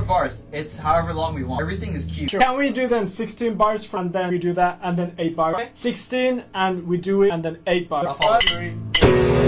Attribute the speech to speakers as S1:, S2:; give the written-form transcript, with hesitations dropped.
S1: bars. It's however long we want. Everything is cute.
S2: Sure. Can we do then 16 bars and then we do that and then 8 bars? Okay. 16 and we do it and then 8 bars.
S1: 3,